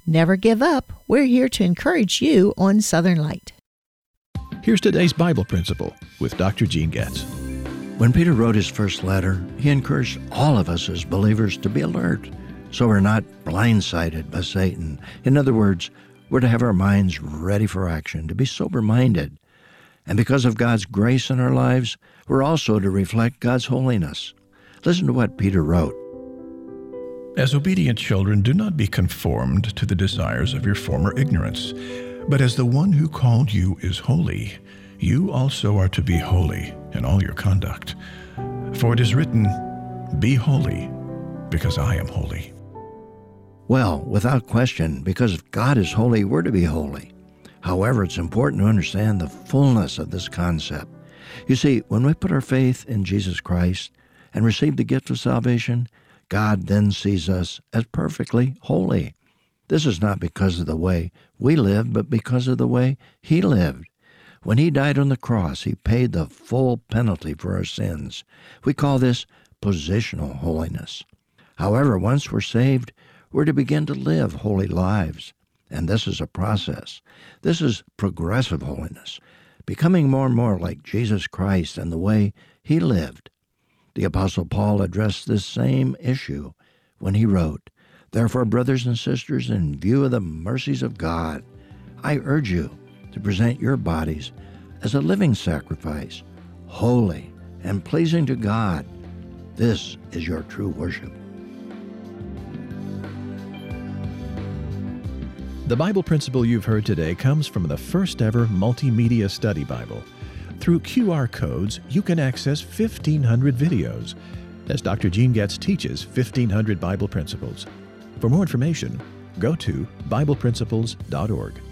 Never give up. We're here to encourage you on Southern Light. Here's today's Bible principle with Dr. Gene Getz. When Peter wrote his first letter, he encouraged all of us as believers to be alert, so we're not blindsided by Satan. In other words, we're to have our minds ready for action, to be sober-minded. And because of God's grace in our lives, we're also to reflect God's holiness. Listen to what Peter wrote. As obedient children, do not be conformed to the desires of your former ignorance, but as the one who called you is holy, you also are to be holy in all your conduct. For it is written, be holy, because I am holy. Well, without question, because God is holy, we're to be holy. However, it's important to understand the fullness of this concept. You see, when we put our faith in Jesus Christ and receive the gift of salvation, God then sees us as perfectly holy. This is not because of the way we live, but because of the way He lived. When He died on the cross, He paid the full penalty for our sins. We call this positional holiness. However, once we're saved, we're to begin to live holy lives. And this is a process. This is progressive holiness, becoming more and more like Jesus Christ and the way He lived. The Apostle Paul addressed this same issue when he wrote, Therefore, brothers and sisters, in view of the mercies of God, I urge you to present your bodies as a living sacrifice, holy and pleasing to God. This is your true worship. The Bible principle you've heard today comes from the first ever multimedia study Bible. Through QR codes, you can access 1,500 videos as Dr. Gene Getz teaches 1,500 Bible principles. For more information, go to BiblePrinciples.org.